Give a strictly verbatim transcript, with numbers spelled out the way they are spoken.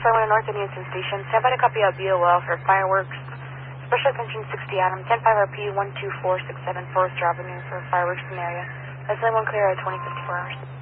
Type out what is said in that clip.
Fairway North Indian Station. Stand by to copy out B O L for fireworks. Special attention sixty Adam, ten five R P one two four six seven Forest Avenue for fireworks in the area. That's only one clear at twenty fifty-four hours.